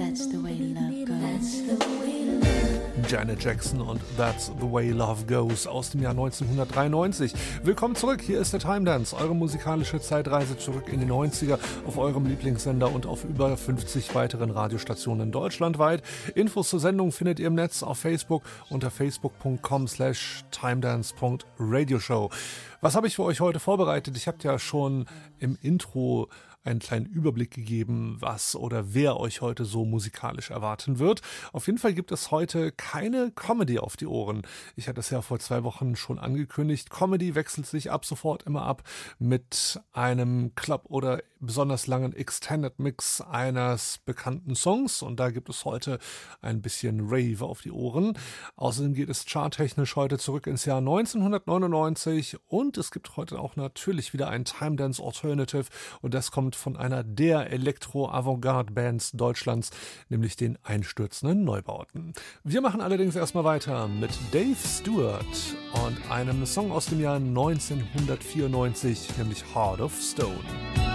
That's the way love goes. That's the way love. Janet Jackson und That's the Way Love Goes aus dem Jahr 1993. Willkommen zurück, hier ist der Time Dance, eure musikalische Zeitreise zurück in die 90er auf eurem Lieblingssender und auf über 50 weiteren Radiostationen deutschlandweit. Infos zur Sendung findet ihr im Netz auf Facebook unter facebook.com/timedance.radioshow. Was habe ich für euch heute vorbereitet? Ich habe ja schon im Intro einen kleinen Überblick gegeben, was oder wer euch heute so musikalisch erwarten wird. Auf jeden Fall gibt es heute keine Comedy auf die Ohren. Ich hatte es ja vor 2 Wochen schon angekündigt. Comedy wechselt sich ab sofort immer ab mit einem Club oder besonders langen Extended Mix eines bekannten Songs und da gibt es heute ein bisschen Rave auf die Ohren. Außerdem geht es charttechnisch heute zurück ins Jahr 1999 und es gibt heute auch natürlich wieder ein Time Dance Alternative und das kommt von einer der Elektro-Avantgarde-Bands Deutschlands, nämlich den Einstürzenden Neubauten. Wir machen allerdings erstmal weiter mit Dave Stewart und einem Song aus dem Jahr 1994, nämlich Heart of Stone.